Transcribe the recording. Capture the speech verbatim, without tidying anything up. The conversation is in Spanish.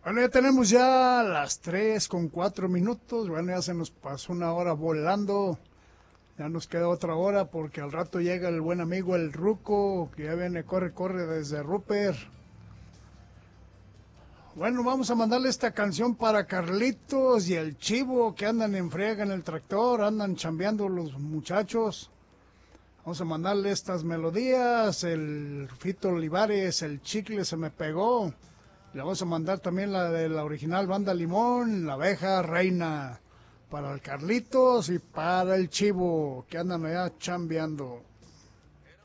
Bueno, ya tenemos ya las tres con cuatro minutos. Bueno, ya se nos pasó una hora volando. Ya nos queda otra hora porque al rato llega el buen amigo el Ruco, que ya viene, corre, corre desde Rupert. Bueno, vamos a mandarle esta canción para Carlitos y el Chivo, que andan en friega en el tractor, andan chambeando los muchachos. Vamos a mandarle estas melodías, el Fito Olivares, el Chicle se me pegó. Le vamos a mandar también la de la original Banda Limón, la abeja reina, para el Carlitos y para el Chivo, que andan allá chambeando.